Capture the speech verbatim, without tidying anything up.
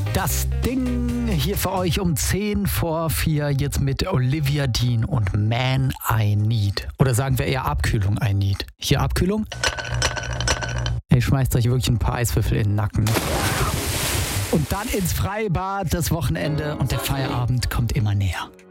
Das Ding hier für euch um zehn vor vier, jetzt mit Olivia Dean und Man I Need. Oder sagen wir eher Abkühlung I Need. Hier Abkühlung? Hey, schmeißt euch wirklich ein paar Eiswürfel in den Nacken. Und dann ins Freibad, das Wochenende und der Feierabend kommt immer näher.